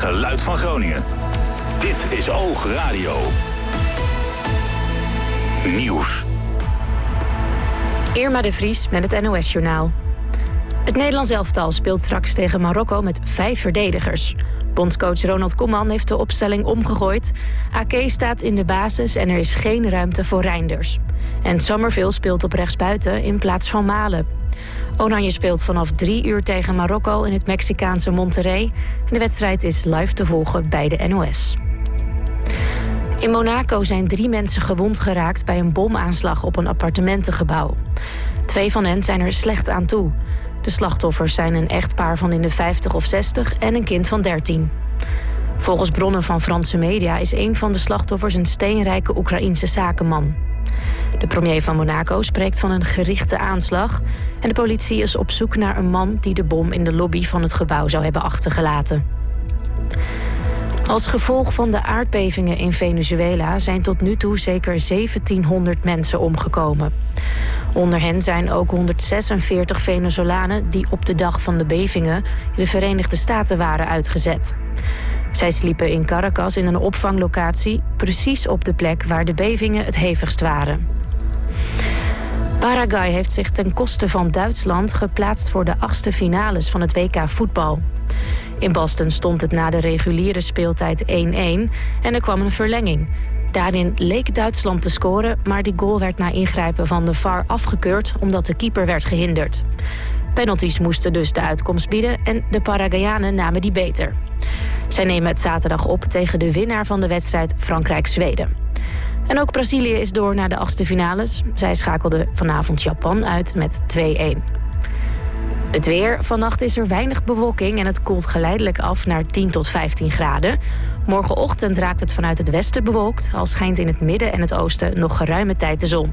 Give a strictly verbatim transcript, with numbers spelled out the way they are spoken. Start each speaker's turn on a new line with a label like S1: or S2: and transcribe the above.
S1: geluid van Groningen. Dit is Oog Radio. Nieuws.
S2: Irma de Vries met het N O S-journaal. Het Nederlands elftal speelt straks tegen Marokko met vijf verdedigers. Bondscoach Ronald Koeman heeft de opstelling omgegooid. Ake staat in de basis en er is geen ruimte voor Reinders. En Summerville speelt op rechtsbuiten in plaats van Malen. Oranje speelt vanaf drie uur tegen Marokko in het Mexicaanse Monterrey. En de wedstrijd is live te volgen bij de N O S. In Monaco zijn drie mensen gewond geraakt bij een bomaanslag op een appartementengebouw. Twee van hen zijn er slecht aan toe. De slachtoffers zijn een echtpaar van in de vijftig of zestig en een kind van dertien. Volgens bronnen van Franse media is een van de slachtoffers een steenrijke Oekraïense zakenman. De premier van Monaco spreekt van een gerichte aanslag en de politie is op zoek naar een man die de bom in de lobby van het gebouw zou hebben achtergelaten. Als gevolg van de aardbevingen in Venezuela zijn tot nu toe zeker zeventienhonderd mensen omgekomen. Onder hen zijn ook honderdzesenveertig Venezolanen die op de dag van de bevingen in de Verenigde Staten waren uitgezet. Zij sliepen in Caracas in een opvanglocatie, precies op de plek waar de bevingen het hevigst waren. Paraguay heeft zich ten koste van Duitsland geplaatst voor de achtste finales van het W K voetbal. In Boston stond het na de reguliere speeltijd één-één en er kwam een verlenging. Daarin leek Duitsland te scoren, maar die goal werd na ingrijpen van de V A R afgekeurd omdat de keeper werd gehinderd. Penalties moesten dus de uitkomst bieden en de Paraguayanen namen die beter. Zij nemen het zaterdag op tegen de winnaar van de wedstrijd Frankrijk-Zweden. En ook Brazilië is door naar de achtste finales. Zij schakelden vanavond Japan uit met twee-één. Het weer. Vannacht is er weinig bewolking en het koelt geleidelijk af naar tien tot vijftien graden. Morgenochtend raakt het vanuit het westen bewolkt, al schijnt in het midden en het oosten nog geruime tijd de zon.